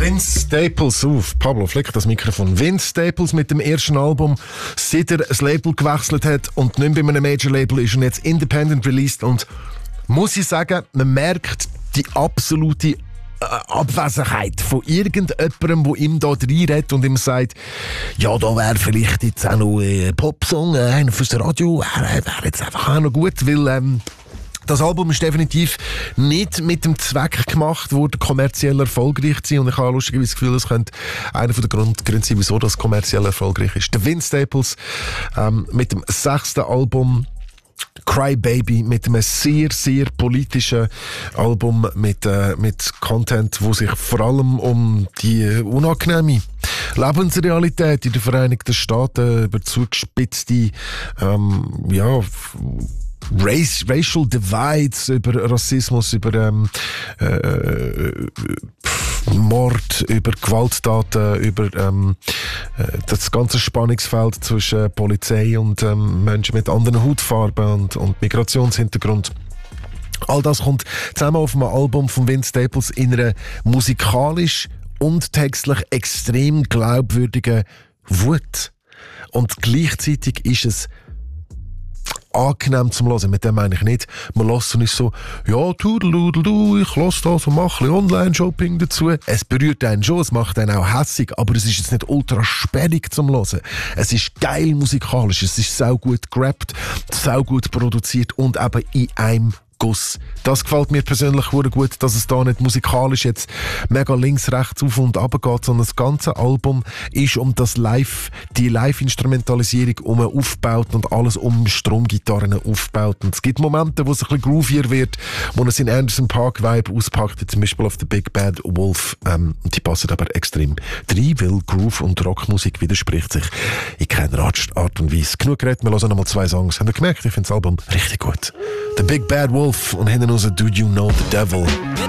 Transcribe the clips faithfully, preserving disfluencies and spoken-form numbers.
Vince Staples auf. Pablo Fleck, das Mikrofon. Vince Staples mit dem ersten Album, seit er das Label gewechselt hat und nicht mehr bei einem Major-Label ist und jetzt independent released. Und muss ich sagen, man merkt die absolute äh, Abwesenheit von irgendjemandem, der ihm da reinredet und ihm sagt, ja, da wäre vielleicht jetzt auch noch ein Popsong, einer fürs Radio, wäre wär jetzt einfach auch noch gut, weil ähm, das Album ist definitiv nicht mit dem Zweck gemacht worden, kommerziell erfolgreich zu sein. Und ich habe lustigerweise das Gefühl, das könnte einer der Gründe sein, wieso das kommerziell erfolgreich ist. Der Vince Staples ähm, mit dem sechsten Album Cry Baby, mit einem sehr, sehr politischen Album mit, äh, mit Content, wo sich vor allem um die unangenehme Lebensrealität in den Vereinigten Staaten über zugespitzte ähm, ja, Race, Racial Divides, über Rassismus, über ähm, äh, Mord, über Gewalttaten, über ähm, äh, das ganze Spannungsfeld zwischen Polizei und ähm, Menschen mit anderen Hautfarben und, und Migrationshintergrund. All das kommt zusammen auf einem Album von Vince Staples in einer musikalisch und textlich extrem glaubwürdigen Wut. Und gleichzeitig ist es angenehm zum Hören. Mit dem meine ich nicht, man hört und ist so, ja, du, ich höre das und mache ein bisschen Online-Shopping dazu. Es berührt einen schon, es macht einen auch hässig, aber es ist jetzt nicht ultra sperrig zum Hören. Es ist geil musikalisch, es ist sau gut gerappt, sau gut produziert und eben in einem Guss. Das gefällt mir persönlich gut, dass es da nicht musikalisch jetzt mega links, rechts, auf und runter geht, sondern das ganze Album ist um das Live, die Live-Instrumentalisierung um aufgebaut und alles um Stromgitarren aufgebaut. Und es gibt Momente, wo es ein bisschen groovier wird, wo es in Anderson Park Vibe auspackt, wie zum Beispiel auf The Big Bad Wolf. Ähm, die passen aber extrem rein, weil Groove und Rockmusik widerspricht sich in keiner Art, Art und Weise. Genug geredet, wir hören nochmal zwei Songs. Habt ihr gemerkt? Ich finde das Album richtig gut. The Big Bad Wolf und hinten raus Do You Know The Devil.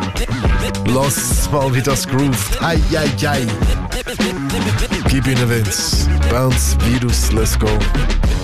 Lass mal, wie das groovt. Ei, ei, ei. Gib ihnen Vince. Bounce, Virus, let's go.